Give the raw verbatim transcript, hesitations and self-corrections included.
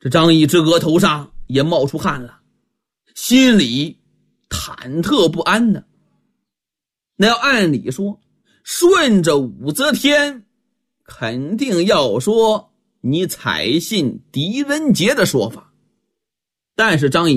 这张易之额头上也冒出汗了，心里忐忑不安的。那要按理说，顺着武则天肯定要说你采信狄仁杰的说法，但是张易